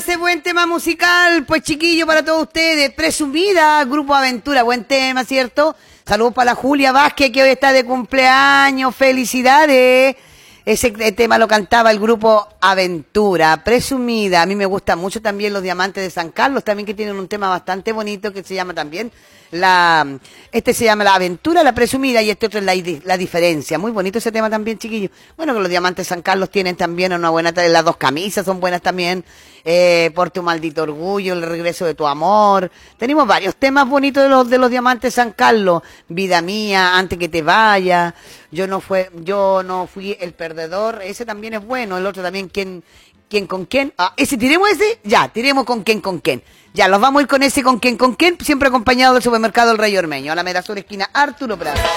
ese buen tema musical, pues chiquillo, para todos ustedes. Presumida, Grupo Aventura, buen tema, ¿cierto? Saludos para la Julia Vázquez, que hoy está de cumpleaños. Felicidades. Ese tema lo cantaba el Grupo Aventura, Presumida. A mí me gustan mucho también los Diamantes de San Carlos, también que tienen un tema bastante bonito que se llama también este se llama La Aventura, La Presumida, y este otro es la Diferencia. Muy bonito ese tema también, chiquillos. Bueno, que los Diamantes de San Carlos tienen también una buena, las dos camisas son buenas también. Por tu maldito orgullo, El regreso de tu amor. Tenemos varios temas bonitos de los Diamantes de San Carlos. Vida mía, Antes que te vaya. Yo no fui el perdedor. Ese también es bueno. El otro también, ¿Quién con quién? Ese, tiremos ese. Ya, tiremos con quién. Ya, los vamos a ir con ese con quién, siempre acompañado del supermercado El Rey Ormeño. A la Mera Sur, esquina Arturo Prat.